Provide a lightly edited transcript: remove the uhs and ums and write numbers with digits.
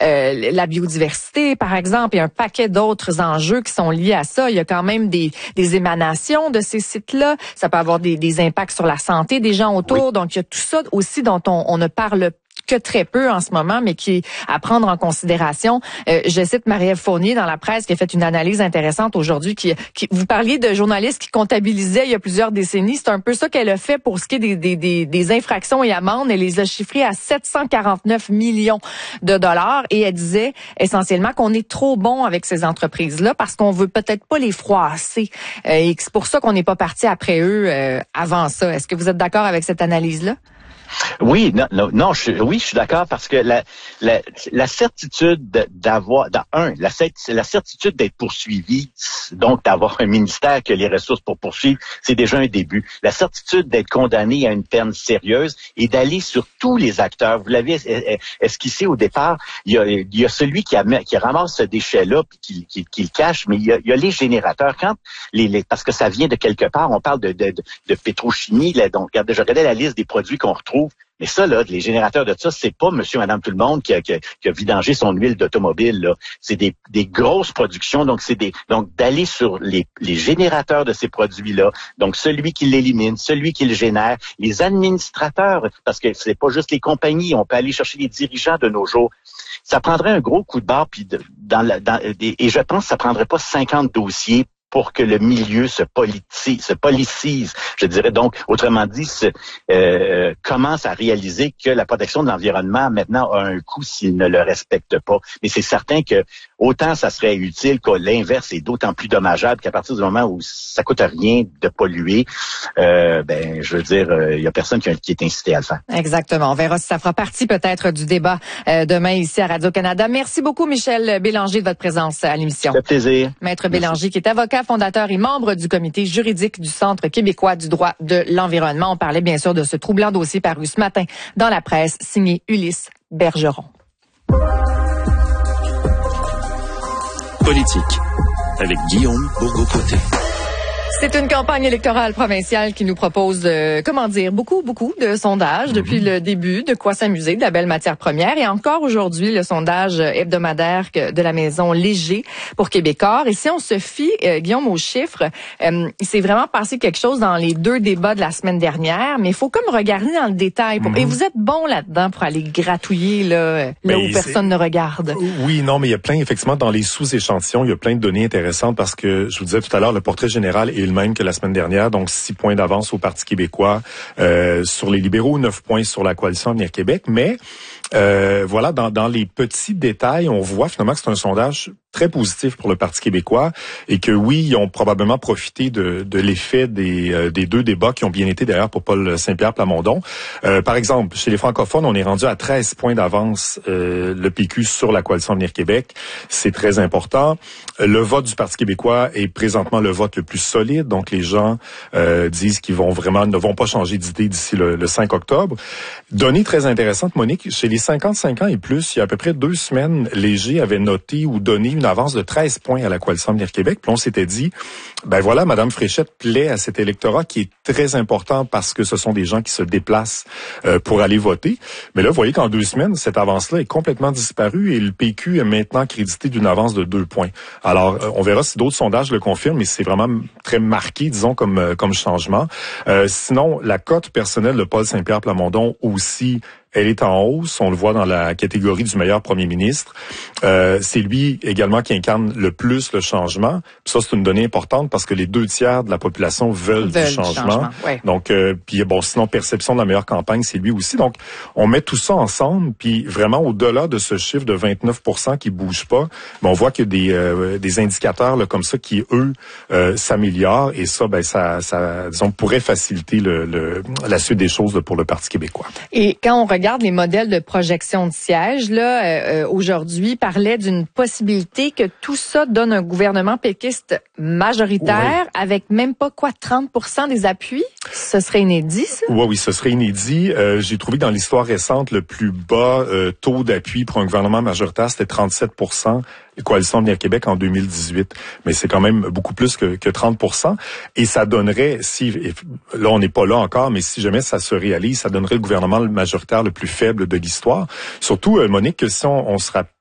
la biodiversité, par exemple, et un paquet d'autres enjeux qui sont liés à ça. Il y a quand même des émanations de ces sites-là. Ça peut avoir des impacts sur la santé des gens autour. Oui. Donc, il y a tout ça aussi dont on ne parle que très peu en ce moment, mais qui est à prendre en considération. Je cite Marie-Ève Fournier dans la presse qui a fait une analyse intéressante aujourd'hui. Qui vous parliez de journalistes qui comptabilisaient il y a plusieurs décennies. C'est un peu ça qu'elle a fait pour ce qui est des infractions et amendes. Elle les a chiffrées à 749 millions de dollars et elle disait essentiellement qu'on est trop bon avec ces entreprises-là parce qu'on veut peut-être pas les froisser et c'est pour ça qu'on n'est pas parti après eux avant ça. Est-ce que vous êtes d'accord avec cette analyse-là? Oui, je suis d'accord parce que la certitude la certitude d'être poursuivi, donc d'avoir un ministère qui a les ressources pour poursuivre, c'est déjà un début. La certitude d'être condamné à une peine sérieuse et d'aller sur tous les acteurs. Vous l'avez esquissé au départ. Il y a celui qui ramasse ce déchet-là puis qui le cache, mais il y a les générateurs. Parce que ça vient de quelque part. On parle de pétrochimie. Là, donc, je regardais la liste des produits qu'on retrouve. Mais ça, là, les générateurs de ça, c'est pas monsieur, madame, tout le monde qui a vidangé son huile d'automobile, là. C'est des grosses productions. Donc, donc, d'aller sur les générateurs de ces produits-là. Donc, celui qui l'élimine, celui qui le génère, les administrateurs, parce que c'est pas juste les compagnies. On peut aller chercher les dirigeants de nos jours. Ça prendrait un gros coup de barre, puis et je pense que ça prendrait pas 50 dossiers pour que le milieu se policise, je dirais. Donc, autrement dit, commence à réaliser que la protection de l'environnement, maintenant, a un coût s'il ne le respecte pas. Mais c'est certain que autant ça serait utile que l'inverse est d'autant plus dommageable qu'à partir du moment où ça coûte rien de polluer, je veux dire, il y a personne qui est incité à le faire. Exactement. On verra si ça fera partie peut-être du débat demain ici à Radio-Canada. Merci beaucoup, Michel Bélanger, de votre présence à l'émission. Ça fait plaisir. Maître Bélanger, qui est avocat, fondateur et membre du comité juridique du Centre québécois du droit de l'environnement. On parlait bien sûr de ce troublant dossier paru ce matin dans la presse, signé Ulysse Bergeron. Politique, avec Guillaume Bourgault-Côté. C'est une campagne électorale provinciale qui nous propose, beaucoup de sondages depuis le début, de quoi s'amuser, de la belle matière première. Et encore aujourd'hui, le sondage hebdomadaire de la maison Léger pour Québécois. Et si on se fie, Guillaume, aux chiffres, il s'est vraiment passé quelque chose dans les 2 débats de la semaine dernière, mais il faut comme regarder dans le détail. Et vous êtes bon là-dedans pour aller gratouiller là où personne ne regarde. Oui, non, mais il y a plein, effectivement, dans les sous-échantillons, il y a plein de données intéressantes parce que, je vous disais tout à l'heure, le portrait général est le même que la semaine dernière, donc 6 points d'avance au Parti québécois sur les libéraux, 9 points sur la coalition Avenir Québec, mais voilà, dans les petits détails, on voit finalement que c'est un sondage très positif pour le Parti québécois et que oui, ils ont probablement profité de l'effet des 2 débats qui ont bien été d'ailleurs pour Paul Saint-Pierre Plamondon. Par exemple, chez les francophones, on est rendu à 13 points d'avance le PQ sur la coalition Avenir Québec. C'est très important. Le vote du Parti québécois est présentement le vote le plus solide, donc les gens disent qu'ils ne vont pas changer d'idée d'ici le 5 octobre. Donnée très intéressante, Monique, chez les 55 ans et plus, il y a à peu près 2 semaines, Léger avait noté ou donné une avance de 13 points à la coalition Avenir Québec. Puis on s'était dit, voilà, Mme Fréchette plaît à cet électorat qui est très important parce que ce sont des gens qui se déplacent pour aller voter. Mais là, vous voyez qu'en 2 semaines, cette avance-là est complètement disparue et le PQ est maintenant crédité d'une avance de 2 points. Alors, on verra si d'autres sondages le confirment, mais c'est vraiment très marqué, disons, comme changement. Sinon, la cote personnelle de Paul Saint-Pierre Plamondon aussi, elle est en hausse. On le voit dans la catégorie du meilleur premier ministre. C'est lui également qui incarne le plus le changement. Puis ça, c'est une donnée importante parce que les 2/3 de la population veulent du changement. Ouais. Donc, sinon, perception de la meilleure campagne, c'est lui aussi. Donc, on met tout ça ensemble. Puis vraiment, au-delà de ce chiffre de 29% qui bouge pas, on voit qu'il y a des indicateurs là, comme ça qui, eux, s'améliorent. Et ça, ça disons, pourrait faciliter la suite des choses là, pour le Parti québécois. Et quand on regarde les modèles de projection de sièges, là, aujourd'hui, parlait d'une possibilité que tout ça donne un gouvernement péquiste majoritaire avec même pas 30% des appuis. Ce serait inédit, ça? Oui, ce serait inédit. J'ai trouvé que dans l'histoire récente, le plus bas taux d'appui pour un gouvernement majoritaire, c'était 37%. Coalition Avenir Québec en 2018, mais c'est quand même beaucoup plus que 30%. Et ça donnerait, là on n'est pas là encore, mais si jamais ça se réalise, ça donnerait le gouvernement majoritaire le plus faible de l'histoire. Surtout, Monique, que si on se rappelle,